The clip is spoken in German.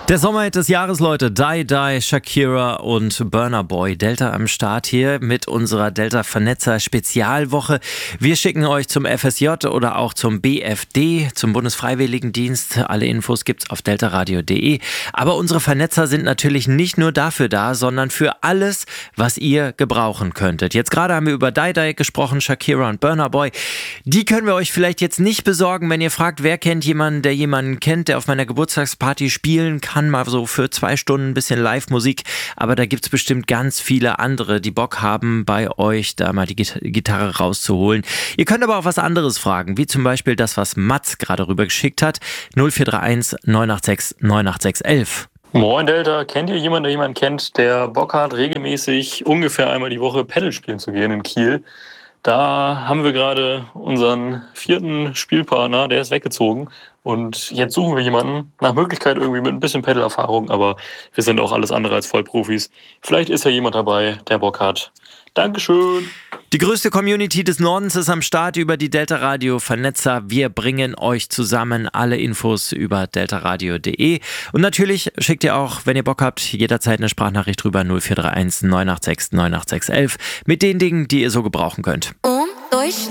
Der Sommerhit des Jahres, Leute. Die Die, Shakira und Burna Boy. Delta am Start hier mit unserer Delta-Vernetzer-Spezialwoche. Wir schicken euch zum FSJ oder auch zum BFD, zum Bundesfreiwilligendienst. Alle Infos gibt's auf deltaradio.de. Aber unsere Vernetzer sind natürlich nicht nur dafür da, sondern für alles, was ihr gebrauchen könntet. Jetzt gerade haben wir über Die Die gesprochen, Shakira und Burna Boy. Die können wir euch vielleicht jetzt nicht besorgen, wenn ihr fragt, wer kennt jemanden, der jemanden kennt, der auf meiner Geburtstagsparty spielen kann. Mal so für 2 Stunden ein bisschen Live-Musik, aber da gibt es bestimmt ganz viele andere, die Bock haben, bei euch da mal die Gitarre rauszuholen. Ihr könnt aber auch was anderes fragen, wie zum Beispiel das, was Mats gerade rübergeschickt hat, 0431 986 98611. Moin Delta, kennt ihr jemanden, der jemanden kennt, der Bock hat, regelmäßig ungefähr einmal die Woche Paddle spielen zu gehen in Kiel? Da haben wir gerade unseren 4. Spielpartner, der ist weggezogen. Und jetzt suchen wir jemanden, nach Möglichkeit irgendwie mit ein bisschen Paddle-Erfahrung, aber wir sind auch alles andere als Vollprofis. Vielleicht ist ja jemand dabei, der Bock hat. Dankeschön. Die größte Community des Nordens ist am Start über die Delta Radio Vernetzer. Wir bringen euch zusammen, alle Infos über deltaradio.de. Und natürlich schickt ihr auch, wenn ihr Bock habt, jederzeit eine Sprachnachricht drüber 0431 986 98611 mit den Dingen, die ihr so gebrauchen könnt. 1, 2,